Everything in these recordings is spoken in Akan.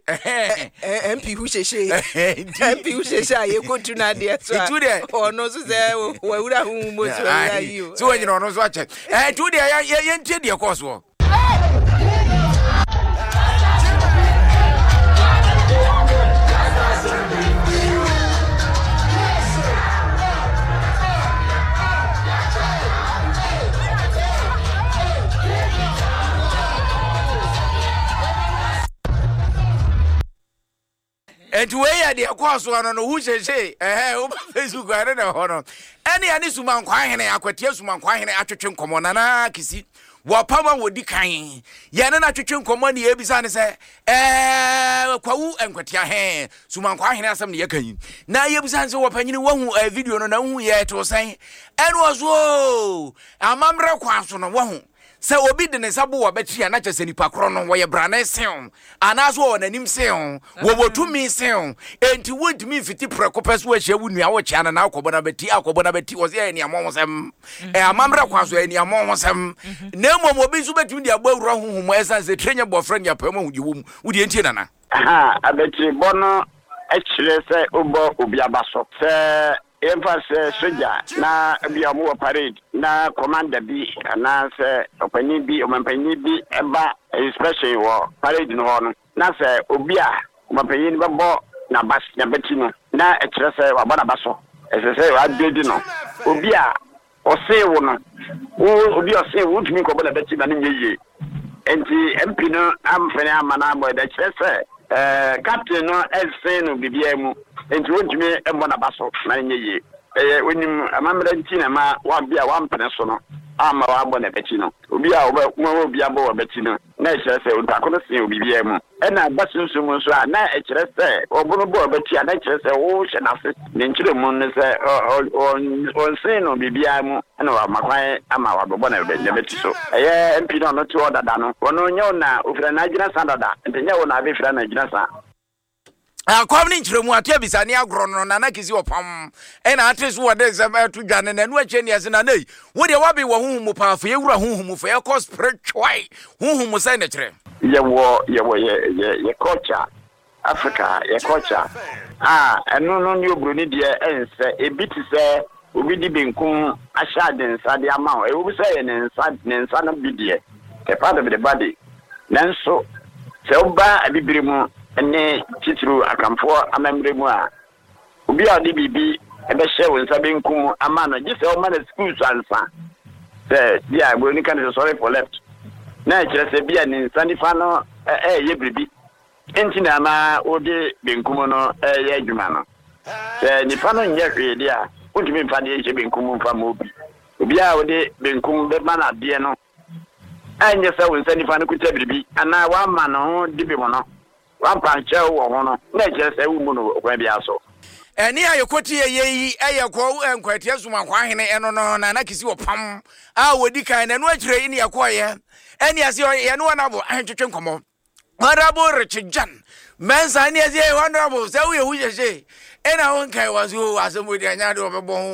MP who you go to Nadia. Or no, so where you? So you know, watch it. And today, I did your course. And where the course one on who say, over Facebook, I don't know. Any suman quine, aquatia suman quine, attracting common, kissy. What Pama would decay. Yana attracting common, the Abisan say, Quau and Quatia hand, suman quine has some yakin. Now you besan so opinion one a video on who yet was saying, and was woe, a mamra quas on a one. Sɛ obi de ne sabo wa betri na kyese nipa krono wo ye brane seon anaso wo nanim seon wo botumi seon enti wodimi fiti preko peso ahia wunua wo kya na akobo na beti wo se eni amon hosem amamra kwaso eni amon hosem na mmom obi so betumi de agba wura honhom esa se trenya boyfriend ya pema hudi wom wudi enti nana abetri bono ekire se obo obi abaso se emphasis soja na bia mo parade na commander bi na se opani bi omanpanyi bi eba inspection wo parade no ho no na se obi a omanpanyi be bo na bas na beti no na ekire se wa bona baso se wa dedi no obi a ose wo no obi ose wo tumi ko bona beti na nyeye enti MP no amfene amana boy da ekire se captain no ese no bibia mu enti wonjumi embo na baso na nyeye wonim amamra ntina ma wa bia wa mpene so no ama wa bo na beti no obi a obi abo wa beti no na ekire se utakono se bibia mu na basunsu mu so na ekire se obono bo beti na ekire se wo hye na se ne nkire mu ne se on se no bibia mu na wa makwan ama wa bo na beti so MP no to order da no wono nyew na ofira na agina sandada ntenye wo na be fira na agina sa kwamni nchiremu atia bisani agro na kisi opam ena atesu wode zema to dwane na nu acheni ase na nei wode wabe wo huhumu paafo ye wura huhumu fo ye ko spiritual huhumu sai na kire ye culture Africa ye culture enu no ni obro ni de ense ebiti se obi di benkum ahya de nsa de ama o obi se ye ne nsa na bidie the part of the body nanso se oba abibire mu ene titru akamfo amemre mu a obi a de bibi ebe hye wonsa benkum ama no gise o ma na school sansa se dia go ni kan sorry for left na kire se bia ni sanifa no ye bibi enti na ma ode benkum no ye adwuma no se ni fa no nye hwe dia ontimi mfa de ye benkum mfa ma obi a ode benkum be ma na de no anye se wonsa nifa no kuta bibi ana wa ma no dibi mo no wa panche wo ho no na kire se wu mu no okwan bia so eni ayekoti yeyi ayekwo enkwati asuma kwa hene eno no na kisi opam a wodi kan na no akire ni yakoye eni ase ye no na bo ahwetwe nkomo honorable Richard Jan mensa ni ase honorable se wo yehujeje ena won kai wazo asomodi anya de obebo ho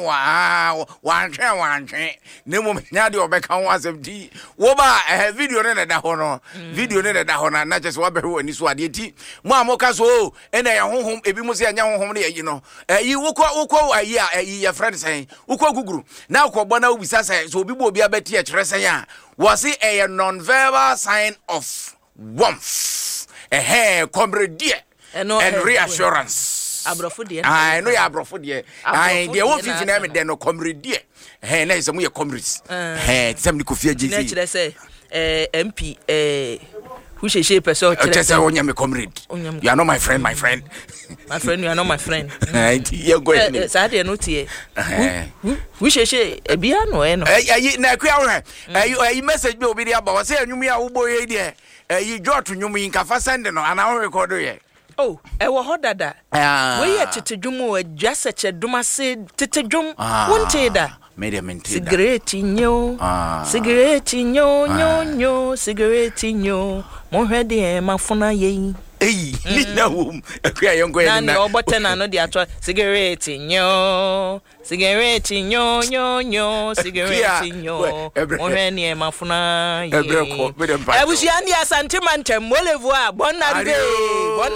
wantwe ne mo nya de obeka ho asomdi wo ba video ne da ho no video ne da ho na just wa beho ani so ade ti mo amoka so ena ye honhom ebi mo se anya honhom ne yi no yi wokọ ayi a yi ya friend say wokọ guguru na akọbọ na obisa say so obi bo obi abeti e kire say a was a non-verbal sign of warmth comradeship and reassurance. Abrofo I know ya abrofo de. I de won fifi na me de no comrade. Na isem ye comrades. Sem ni Kofi Agyefi. Na kire say MP who she person kire say onya me comrade. You are not my friend, my friend. My friend, you are not my friend. You go ahead. Sa de no tie. Who she bia no e no. Na kwa you message me obi dey about say anwum ya wo boye de. You draw to nyum yin ka fa send no ana record ye. Oh, ewo hodada. We ye tetedwum adwase cheduma se tetedwum wonte da. Media mente. Cigarette nyo. Cigarette nyo nyo cigarette nyo. Mo hwede e mafuna ye. Ni na wom. Akua yonko ye na. Na obote na no de ato cigarette nyo. Cigarette nyo cigarette nyo. Mo hwede e mafuna ye. Ebusi andi asante mantem molevo a bonade.